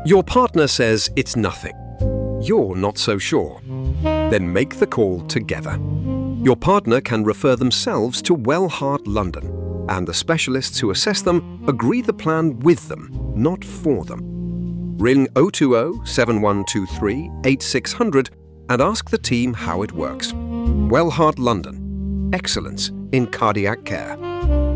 Your partner says it's nothing. You're not so sure. Then make the call together. Your partner can refer themselves to Wellheart London, and the specialists who assess them agree the plan with them, not for them. Ring 020 7123 8600 and ask the team how it works. Wellheart London. Excellence in cardiac care.